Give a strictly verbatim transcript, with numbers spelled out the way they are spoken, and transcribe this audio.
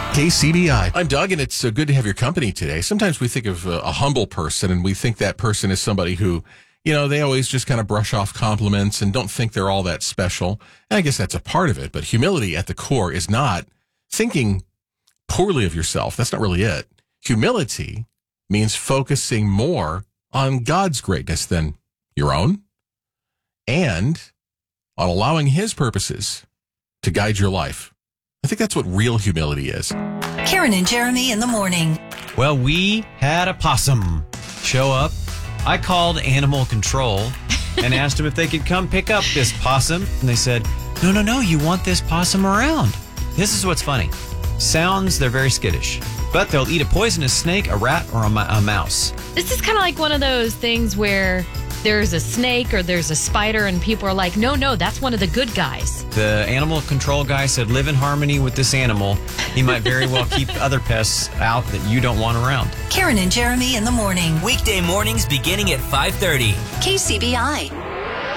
K C B I. I'm Doug, and it's uh, good to have your company today. Sometimes we think of uh, a humble person, and we think that person is somebody who, you know, they always just kind of brush off compliments and don't think they're all that special. And I guess that's a part of it. But humility at the core is not thinking poorly of yourself. That's not really it. Humility means focusing more on God's greatness than your own, and on allowing His purposes to guide your life. I think that's what real humility is. Karen and Jeremy in the morning. Well, we had a possum show up. I called animal control and asked them if they could come pick up this possum. And they said, no, no, no, you want this possum around. This is what's funny. Sounds, they're very skittish. But they'll eat a poisonous snake, a rat, or a, a mouse. This is kind of like one of those things where there's a snake or there's a spider and people are like, no, no, that's one of the good guys. The animal control guy said, live in harmony with this animal. He might very well keep other pests out that you don't want around. Karen and Jeremy in the morning. Weekday mornings beginning at five thirty. K C B I.